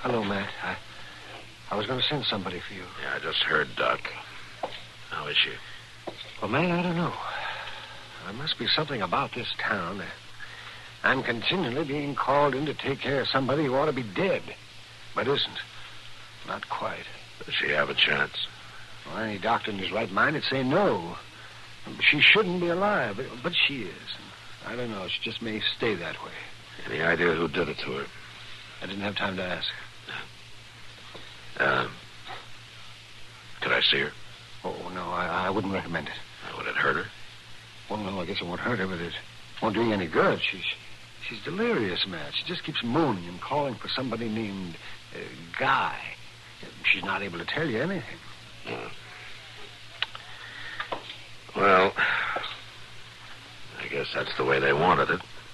Hello, Matt. I was going to send somebody for you. Yeah, I just heard Doc. How is she? Well, Matt, I don't know. There must be something about this town. I'm continually being called in to take care of somebody who ought to be dead, but isn't. Not quite. Does she have a chance? Well, any doctor in his right mind would say no. She shouldn't be alive, but she is. I don't know. She just may stay that way. Any idea who did it to her? I didn't have time to ask. Could I see her? Oh, no, I wouldn't recommend it. Would it hurt her? Well, no, I guess it won't hurt her, but it won't do you any good. She's delirious, Matt. She just keeps moaning and calling for somebody named Guy. She's not able to tell you anything. Well, I guess that's the way they wanted it.